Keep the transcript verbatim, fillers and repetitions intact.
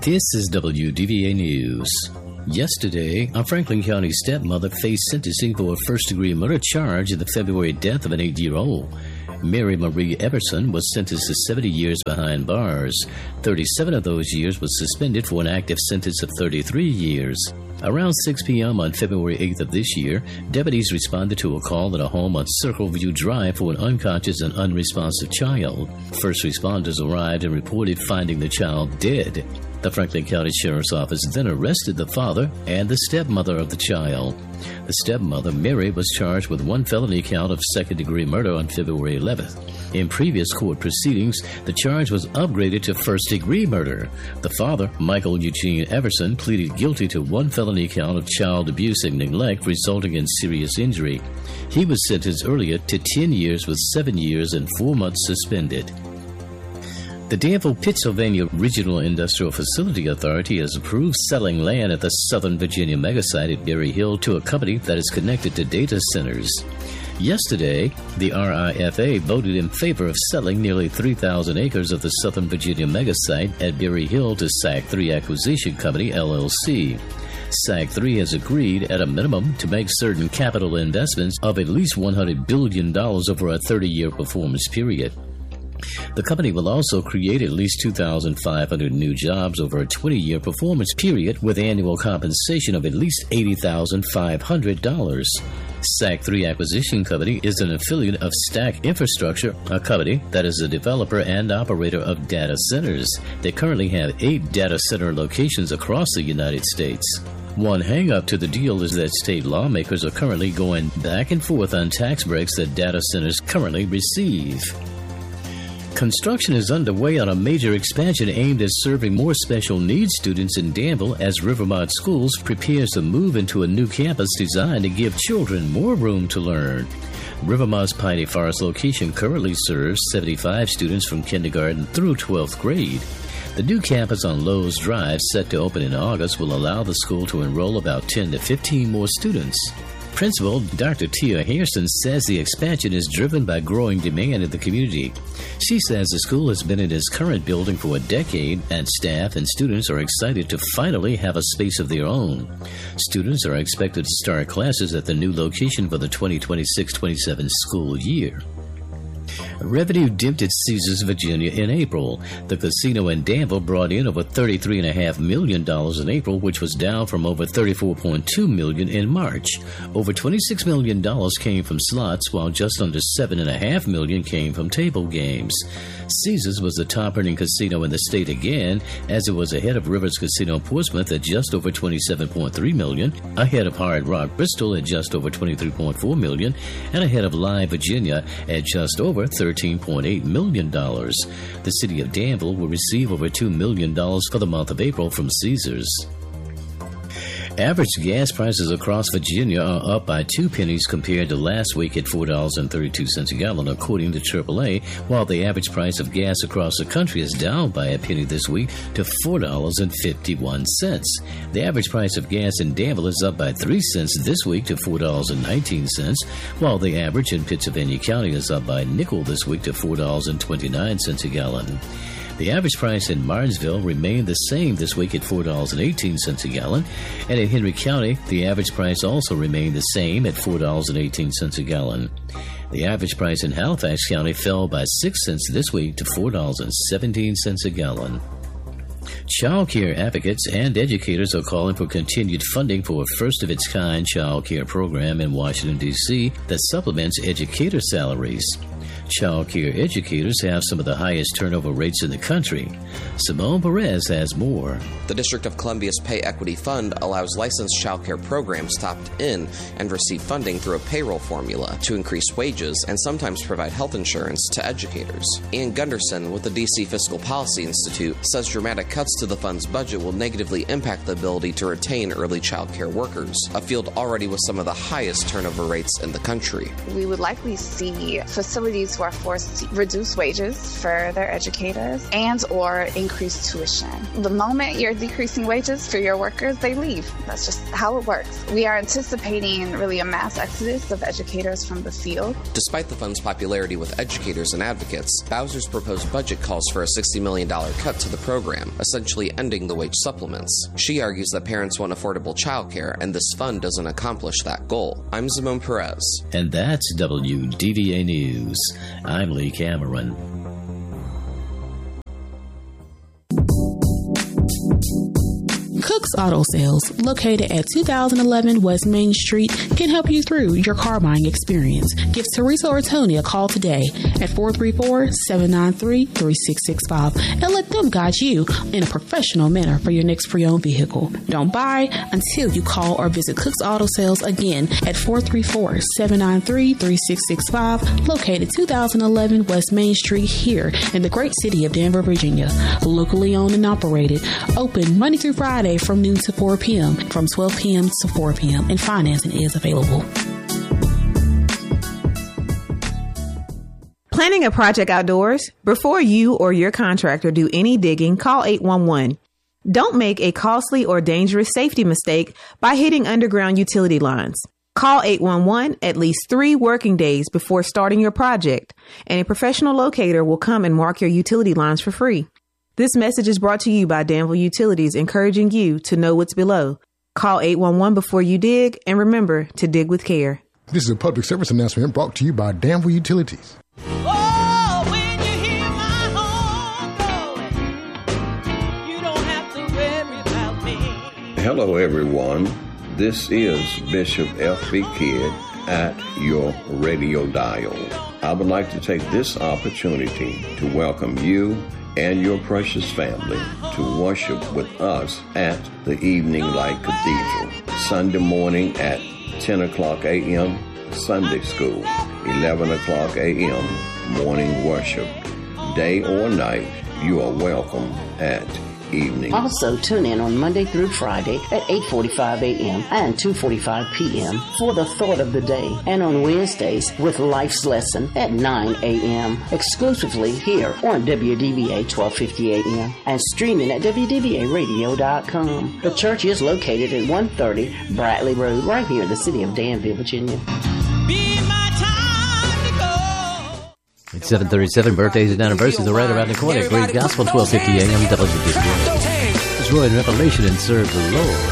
This is W D V A News. Yesterday, a Franklin County stepmother faced sentencing for a first-degree murder charge in the February death of an eight-year-old. Mary Marie Everson was sentenced to seventy years behind bars. thirty-seven of those years was suspended for an active sentence of thirty-three years. Around six p.m. on February eighth of this year, deputies responded to a call at a home on Circle View Drive for an unconscious and unresponsive child. First responders arrived and reported finding the child dead. The Franklin County Sheriff's Office then arrested the father and the stepmother of the child. The stepmother, Mary, was charged with one felony count of second-degree murder on February eleventh. In previous court proceedings, the charge was upgraded to first-degree murder. The father, Michael Eugene Everson, pleaded guilty to one felony count of child abuse and neglect resulting in serious injury. He was sentenced earlier to ten years with seven years and four months suspended. The Danville, Pennsylvania Regional Industrial Facility Authority has approved selling land at the Southern Virginia megasite at Berry Hill to a company that is connected to data centers. Yesterday, the R I F A voted in favor of selling nearly three thousand acres of the Southern Virginia megasite at Berry Hill to S A C three Acquisition Company, L L C. S A C three has agreed at a minimum to make certain capital investments of at least one hundred billion dollars over a thirty-year performance period. The company will also create at least two thousand five hundred new jobs over a twenty-year performance period with annual compensation of at least eighty thousand five hundred dollars. S A C three Acquisition Company is an affiliate of Stack Infrastructure, a company that is a developer and operator of data centers. They currently have eight data center locations across the United States. One hang-up to the deal is that state lawmakers are currently going back and forth on tax breaks that data centers currently receive. Construction is underway on a major expansion aimed at serving more special needs students in Danville as Rivermont Schools prepares to move into a new campus designed to give children more room to learn. Rivermont's Piney Forest location currently serves seventy-five students from kindergarten through twelfth grade. The new campus on Lowe's Drive, set to open in August, will allow the school to enroll about ten to fifteen more students. Principal Doctor Tia Hairston says the expansion is driven by growing demand in the community. She says the school has been in its current building for a decade, and staff and students are excited to finally have a space of their own. Students are expected to start classes at the new location for the twenty twenty-six twenty-seven school year. Revenue dipped at Caesars Virginia in April. The casino in Danville brought in over thirty-three point five million dollars in April, which was down from over thirty-four point two million dollars in March. Over twenty-six million dollars came from slots, while just under seven point five million dollars came from table games. Caesars was the top-earning casino in the state again, as it was ahead of Rivers Casino Portsmouth at just over twenty-seven point three million dollars, ahead of Hard Rock Bristol at just over twenty-three point four million dollars, and ahead of Live Virginia at just over thirteen point eight million dollars. The city of Danville will receive over two million dollars for the month of April from Caesars. Average gas prices across Virginia are up by two pennies compared to last week at four dollars and thirty-two cents a gallon, according to triple A, while the average price of gas across the country is down by a penny this week to four dollars and fifty-one cents. The average price of gas in Danville is up by three cents this week to four dollars and nineteen cents, while the average in Pittsylvania County is up by a nickel this week to four dollars and twenty-nine cents a gallon. The average price in Martinsville remained the same this week at four dollars and eighteen cents a gallon, and in Henry County, the average price also remained the same at four dollars and eighteen cents a gallon. The average price in Halifax County fell by six cents this week to four dollars and seventeen cents a gallon. Child care advocates and educators are calling for continued funding for a first-of-its-kind child care program in Washington, D C that supplements educator salaries. Child care educators have some of the highest turnover rates in the country. Simone Perez has more. The District of Columbia's Pay Equity Fund allows licensed child care programs to opt in and receive funding through a payroll formula to increase wages and sometimes provide health insurance to educators. Ian Gunderson with the D C Fiscal Policy Institute says dramatic cuts to the fund's budget will negatively impact the ability to retain early child care workers, a field already with some of the highest turnover rates in the country. We would likely see facilities parents who are forced to reduce wages for their educators and or increase tuition. The moment you're decreasing wages for your workers, they leave. That's just how it works. We are anticipating really a mass exodus of educators from the field. Despite the fund's popularity with educators and advocates, Bowser's proposed budget calls for a sixty million dollars cut to the program, essentially ending the wage supplements. She argues that parents want affordable childcare, and this fund doesn't accomplish that goal. I'm Simone Perez. And that's W D V A News. I'm Lee Cameron. Cook's Auto Sales, located at two thousand eleven West Main Street, can help you through your car buying experience. Give Teresa or Tony a call today at four three four, seven nine three, three six six five and let them guide you in a professional manner for your next pre-owned vehicle. Don't buy until you call or visit Cook's Auto Sales again at four three four, seven nine three, three six six five, located two thousand eleven West Main Street here in the great city of Danvers, Virginia. Locally owned and operated, open Monday through Friday from noon to four p.m., from twelve p.m. to four p.m., and financing is available. Planning a project outdoors? Before you or your contractor do any digging, call eight one one. Don't make a costly or dangerous safety mistake by hitting underground utility lines. Call eight one one at least three working days before starting your project, and a professional locator will come and mark your utility lines for free. This message is brought to you by Danville Utilities, encouraging you to know what's below. Call eight one one before you dig, and remember to dig with care. This is a public service announcement brought to you by Danville Utilities. Oh, when you hear my horn blowing, you don't have to worry about me. Hello, everyone. This is Bishop F B. Kidd at your radio dial. I would like to take this opportunity to welcome you and your precious family to worship with us at the Evening Light Cathedral. Sunday morning at ten o'clock a.m., Sunday school, eleven o'clock a.m., morning worship. Day or night, you are welcome at Evening. Also, tune in on Monday through Friday at eight forty-five a.m. and two forty-five p.m. for the Thought of the Day, and on Wednesdays with Life's Lesson at nine a.m. exclusively here on W D V A twelve fifty a.m. and streaming at W D V A radio dot com. The church is located at one thirty Bradley Road, right here in the city of Danville, Virginia. Be my time to go. It's seven thirty-seven. Birthdays and anniversaries are right around the corner. Great Gospel, twelve fifty a.m. W D V A. It's Roy in Revelation and Serve the Lord.